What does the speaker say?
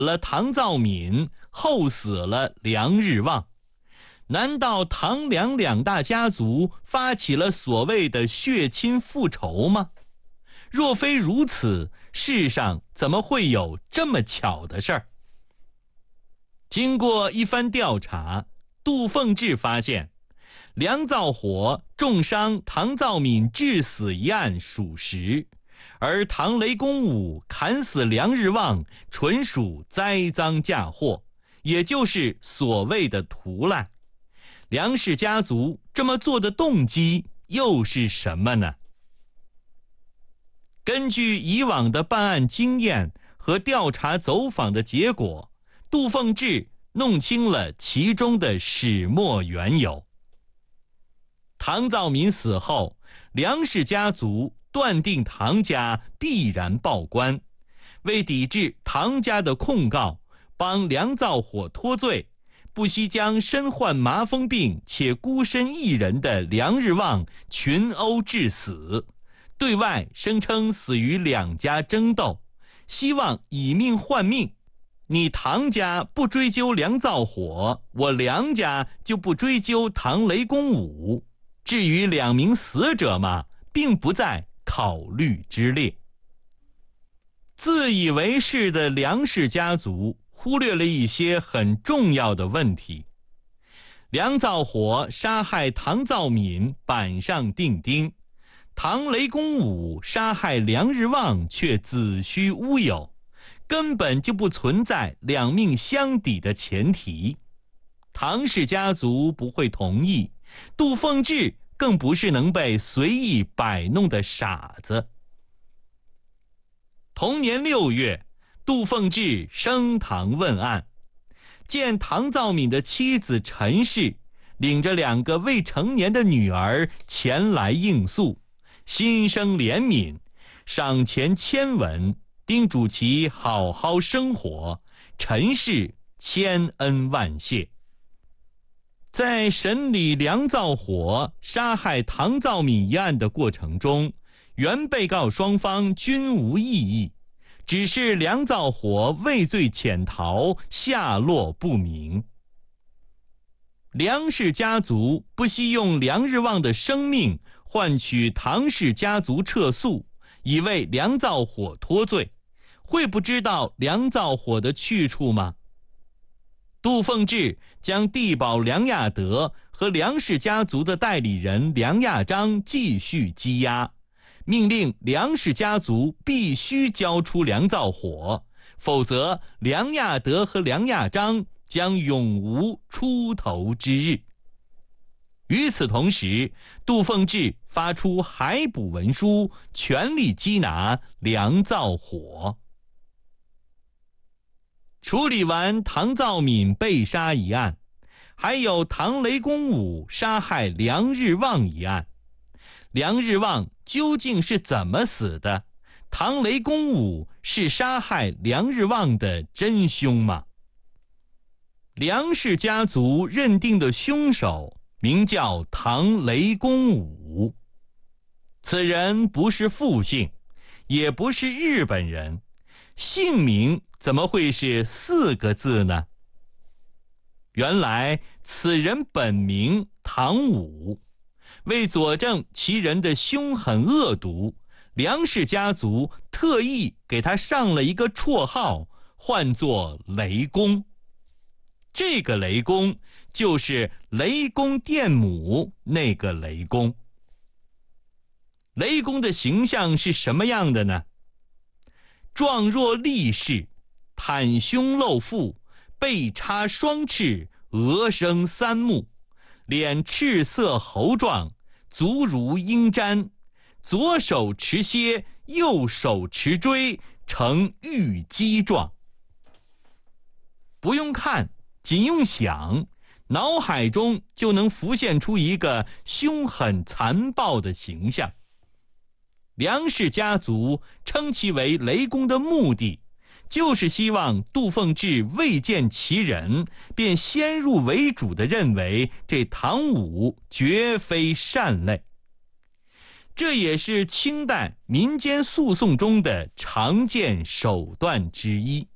了唐造敏，后死了梁日旺。难道唐梁两大家族发起了所谓的血亲复仇吗？若非如此，世上怎么会有这么巧的事儿？经过一番调查，杜凤至发现，梁造火重伤唐造敏致死一案属实，而唐雷公武砍死梁日旺纯属栽赃嫁祸，也就是所谓的屠赖。梁氏家族这么做的动机又是什么呢？根据以往的办案经验和调查走访的结果，杜凤至弄清了其中的始末缘由。唐造敏死后，梁氏家族断定唐家必然报官，为抵制唐家的控告，帮梁造火脱罪，不惜将身患麻风病且孤身一人的梁日旺群殴致死，对外声称死于两家争斗，希望以命换命。你唐家不追究梁造火，我梁家就不追究唐雷公武。至于两名死者嘛，并不在考虑之列。自以为是的梁氏家族忽略了一些很重要的问题。梁造火杀害唐造敏，板上钉钉；唐雷公武杀害梁日旺却子虚乌有，根本就不存在两命相抵的前提。唐氏家族不会同意，杜凤至更不是能被随意摆弄的傻子。同年6月，杜凤至升堂问案，见唐造敏的妻子陈氏领着2个未成年的女儿前来应诉，心生怜悯，赏钱1000文，叮嘱其好好生活。陈氏千恩万谢。在审理梁造火杀害唐造敏一案的过程中，原被告双方均无异议，只是梁造火畏罪潜逃，下落不明。梁氏家族不惜用梁日旺的生命换取唐氏家族撤诉，以为梁造火脱罪，会不知道梁造火的去处吗？杜凤至将地保梁亚德和梁氏家族的代理人梁亚章继续羁押，命令梁氏家族必须交出梁造火，否则梁亚德和梁亚章将永无出头之日。与此同时，杜凤至发出海捕文书，全力缉拿梁造火。处理完唐造敏被杀一案，还有唐雷公武杀害梁日旺一案。梁日旺究竟是怎么死的？唐雷公武是杀害梁日旺的真凶吗？梁氏家族认定的凶手名叫唐雷公武，此人不是复姓，也不是日本人，姓名怎么会是4个字呢？原来此人本名唐武，为佐证其人的凶狠恶毒，梁氏家族特意给他上了一个绰号，唤作雷公。这个雷公就是雷公电母那个雷公。雷公的形象是什么样的呢？壮若力士，袒胸露腹，背插双翅，额生3目，脸赤色猴状，足如鹰瞻，左手持蝎，右手持锥，呈玉鸡状。不用看，仅用想，脑海中就能浮现出一个凶狠残暴的形象。梁氏家族称其为雷公的目的，就是希望杜凤至未见其人，便先入为主地认为这唐武绝非善类。这也是清代民间诉讼中的常见手段之一。